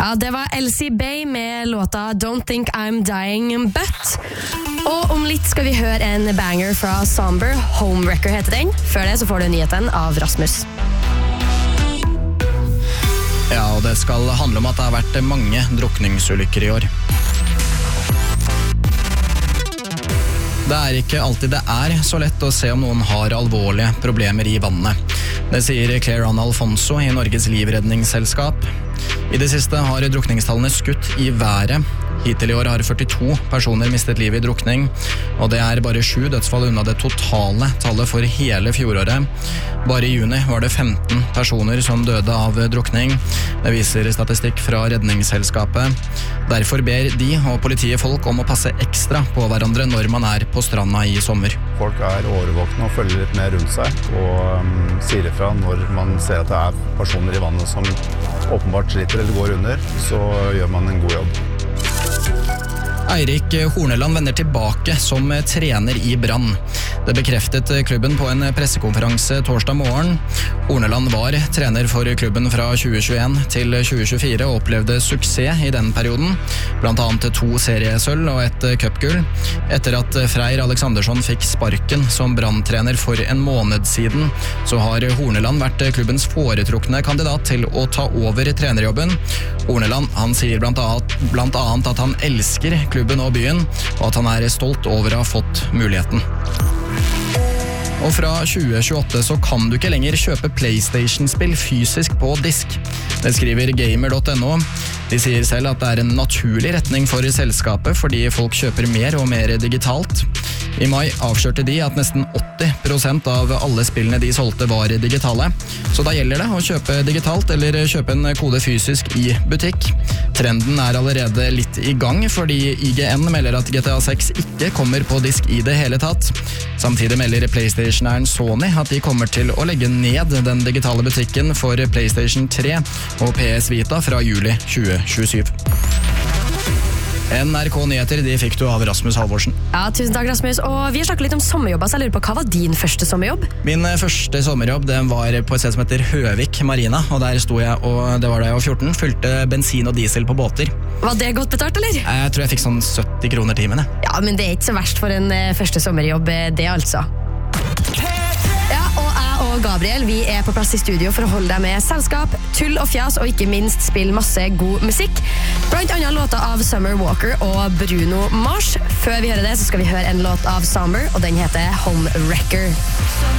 Ja, det var Elsie Bay med låta Don't Think I'm Dying But. Og om litt skal vi høre en banger fra Somber, Homewrecker heter den. Før det så får du nyheten av Rasmus. Ja, og det skal handle om at det har vært mange drukningsulykker i år. Det er ikke alltid det er så lett å se om noen har alvorlige problemer i vannet. Det sier Claire Anne Alfonso i Norges Livredningsselskap. I det siste har drukningstallene skutt i været. Hittil i år har 42 personer mistet livet i drukning, og det er bare 7 dødsfall unna det totale tallet for hele fjoråret. Bare i juni var det 15 personer som døde av drukning. Det viser statistikk fra Redningsselskapet. Derfor ber de og politiet folk om å passe ekstra på hverandre når man er på stranda i sommer. Folk er årvåkne og følger litt mer rundt seg, og sier ifra når man ser at det er personer i vannet som åpenbart sliter eller går under, så gjør man en god jobb. Eirik Horneland vender tilbake som trener i Brann. Det bekreftet klubben på en pressekonferanse torsdag morgen. Horneland var trener for klubben fra 2021 til 2024 og opplevde suksess i den perioden. Blant annet 2 seriesølv og 1 cupgull. Etter at Freyr Alexandersson fikk sparken som Brann-trener for en måned siden, så har Horneland vært klubbens foretrukne kandidat til å ta over trenerjobben. Horneland, han sier blant annet at han elsker klubben og byen, og at han er stolt over å ha fått muligheten. Og fra 2028 så kan du ikke lenger kjøpe PlayStation-spill fysisk på disk. Det skriver gamer.no. De sier selv at det er en naturlig retning for selskapet fordi folk kjøper mer og mer digitalt. I mai avslørte de at nesten 80% av alle spillene de solgte var digitale. Så da gjelder det å kjøpe digitalt eller kjøpe en kode fysisk i butikk. Trenden er allerede litt i gang fordi IGN melder at GTA 6 ikke kommer på disk i det hele tatt. Samtidig melder PlayStation-eieren Sony at de kommer til å legge ned den digitale butikken for PlayStation 3 og PS Vita fra juli 2027. NRK Nyheter, de fikk du av Rasmus Halvorsen. Ja, tusen takk Rasmus. Og vi har snakket litt om sommerjobber, så jeg lurer på, hva var din første sommerjobb? Min første sommerjobb, den var på et sted som heter Høvik Marina, og der sto jeg, og det var da jeg var 14, fylte bensin og diesel på båter. Var det godt betalt, eller? Jeg tror jeg fikk sånn 70 kroner timen. Ja, men det er ikke så verst for en første sommerjobb, det altså. Ja, og jeg og Gabriel, vi er på plass i studio for å holde deg med selskap, tull og fjas, og ikke minst spille masse god musikk. Blant annet låter av Summer Walker og Bruno Mars. Før vi hører det, så skal vi høre en låt av Somber, og den heter Homewrecker.